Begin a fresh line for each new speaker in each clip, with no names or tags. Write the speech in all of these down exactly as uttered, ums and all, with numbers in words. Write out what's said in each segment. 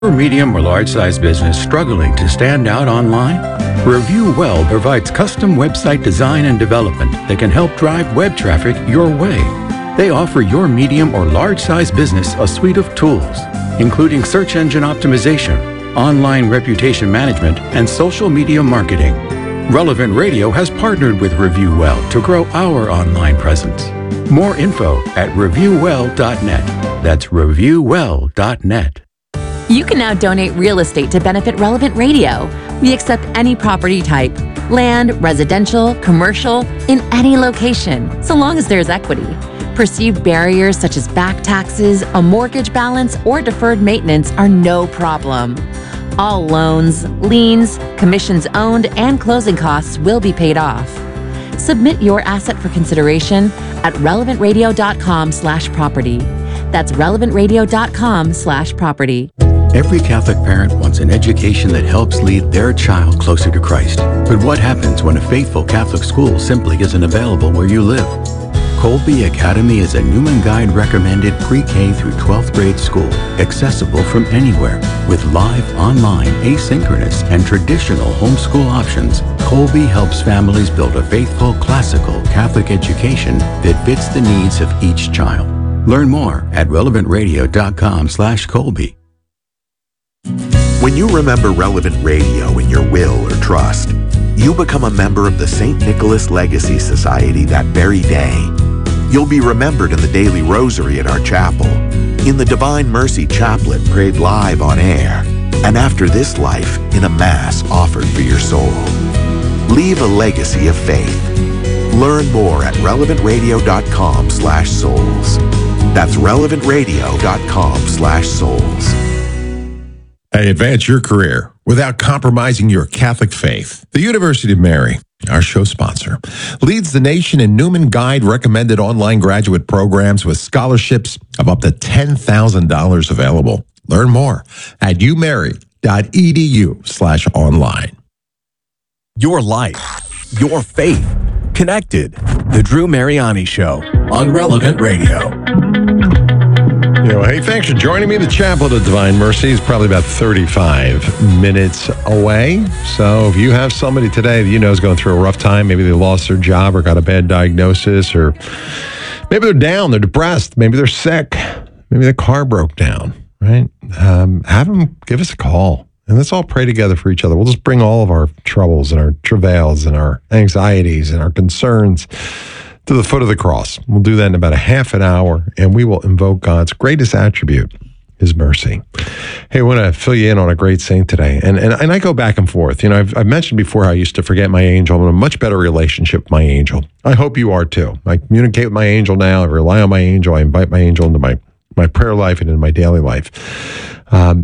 Your medium or large-sized business struggling to stand out online? Review Well provides custom website design and development that can help drive web traffic your way. They offer your medium or large-sized business a suite of tools, including search engine optimization, online reputation management, and social media marketing. Relevant Radio has partnered with Review Well to grow our online presence. More info at review well dot net. That's review well dot net.
You can now donate real estate to benefit Relevant Radio. We accept any property type, land, residential, commercial, in any location, so long as there's equity. Perceived barriers such as back taxes, a mortgage balance, or deferred maintenance are no problem. All loans, liens, commissions owned, and closing costs will be paid off. Submit your asset for consideration at relevant radio dot com slash property. That's relevant radio dot com slash property.
Every Catholic parent wants an education that helps lead their child closer to Christ. But what happens when a faithful Catholic school simply isn't available where you live? Colby Academy is a Newman Guide recommended pre-K through twelfth grade school, accessible from anywhere. With live, online, asynchronous, and traditional homeschool options, Colby helps families build a faithful, classical Catholic education that fits the needs of each child. Learn more at relevant radio dot com slash Colby.
When you remember Relevant Radio in your will or trust, you become a member of the Saint Nicholas Legacy Society that very day. You'll be remembered in the daily rosary at our chapel, in the Divine Mercy Chaplet prayed live on air, and after this life, in a Mass offered for your soul. Leave a legacy of faith. Learn more at relevant radio dot com slash souls. That's relevant radio dot com slash souls.
Hey, advance your career without compromising your Catholic faith. The University of Mary, our show sponsor, leads the nation in Newman Guide recommended online graduate programs with scholarships of up to ten thousand dollars available. Learn more at umary dot edu slash online.
Your life, your faith, connected. The Drew Mariani Show on Relevant Radio.
You know, hey, thanks for joining me. The Chaplet of Divine Mercy is probably about thirty-five minutes away. So if you have somebody today that you know is going through a rough time, maybe they lost their job or got a bad diagnosis, or maybe they're down, they're depressed, maybe they're sick, maybe their car broke down, right? Um, have them give us a call. And let's all pray together for each other. We'll just bring all of our troubles and our travails and our anxieties and our concerns to the foot of the cross. We'll do that in about a half an hour, and we will invoke God's greatest attribute, his mercy. Hey, I want to fill you in on a great saint today. And and, and I go back and forth. You know, I've, I've mentioned before how I used to forget my angel. I'm in a much better relationship with my angel. I hope you are too. I communicate with my angel now. I rely on my angel. I invite my angel into my, my prayer life and into my daily life. Um,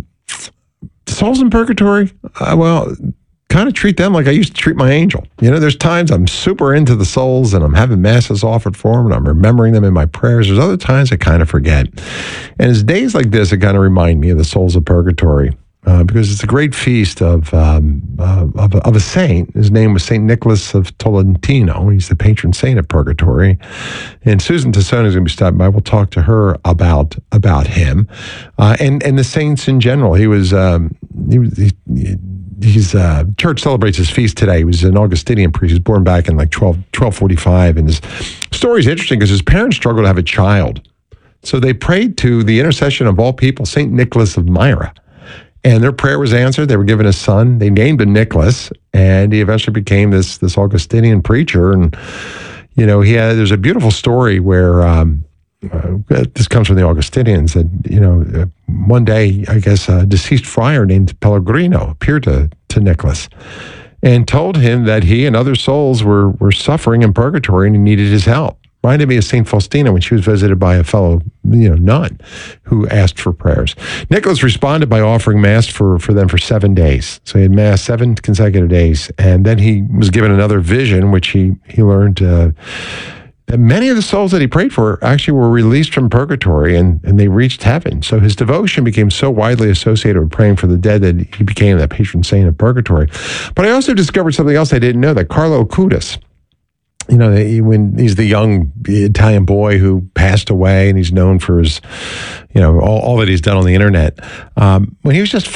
souls in purgatory, uh, well, kind of treat them like I used to treat my angel. You know, there's times I'm super into the souls and I'm having masses offered for them and I'm remembering them in my prayers. There's other times I kind of forget. And it's days like this that kind of remind me of the souls of purgatory uh, because it's a great feast of, um, uh, of, of a saint. His name was Saint Nicholas of Tolentino. He's the patron saint of purgatory. And Susan Tassone is going to be stopping by. We'll talk to her about about him uh, and, and the saints in general. He was, um, he was, he, He's uh, church celebrates his feast today. He was an Augustinian priest. He was born back in like twelve, twelve forty-five. And his story is interesting because his parents struggled to have a child. So they prayed to the intercession of all people, Saint Nicholas of Myra. And their prayer was answered. They were given a son. They named him Nicholas. And he eventually became this, this Augustinian preacher. And, you know, he had, there's a beautiful story where, um, Uh, this comes from the Augustinians, that, you know, uh, one day, I guess, a deceased friar named Pellegrino appeared to, to Nicholas and told him that he and other souls were, were suffering in purgatory and he needed his help. Reminded me of Saint Faustina when she was visited by a fellow, you know, nun who asked for prayers. Nicholas responded by offering Mass for, for them for seven days. So he had Mass seven consecutive days. And then he was given another vision, which he, he learned uh, that many of the souls that he prayed for actually were released from purgatory and, and they reached heaven. So his devotion became so widely associated with praying for the dead that he became the patron saint of purgatory. But I also discovered something else I didn't know, that Carlo Acutis, you know, he- when he's the young Italian boy who passed away, and he's known for his, you know, all, all that he's done on the internet. Um, when he was just